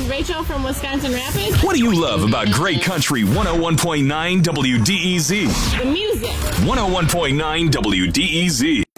is Rachel from Wisconsin Rapids. What do you love about Great Country 101.9 WDEZ? The music. 101.9 WDEZ.